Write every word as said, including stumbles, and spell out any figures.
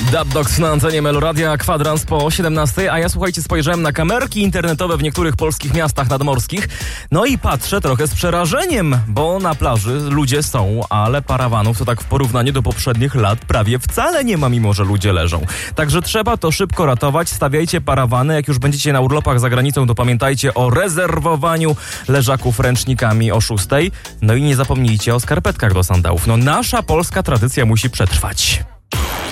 Dubdogs na antenie Meloradia, kwadrans po siedemnastej, a ja słuchajcie, spojrzałem na kamerki internetowe w niektórych polskich miastach nadmorskich, no i patrzę trochę z przerażeniem, bo na plaży ludzie są, ale parawanów to tak w porównaniu do poprzednich lat prawie wcale nie ma, mimo że ludzie leżą. Także trzeba to szybko ratować, stawiajcie parawany, jak już będziecie na urlopach za granicą, to pamiętajcie o rezerwowaniu leżaków ręcznikami o szóstej, no i nie zapomnijcie o skarpetkach do sandałów. No nasza polska tradycja musi przetrwać.